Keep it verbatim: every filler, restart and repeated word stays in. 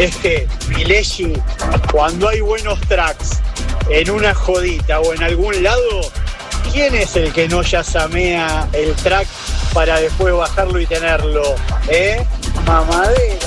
es que Pileggi, cuando hay buenos tracks en una jodita o en algún lado, ¿quién es el que no yasamea el track para después bajarlo y tenerlo? ¿Eh? Mamadera.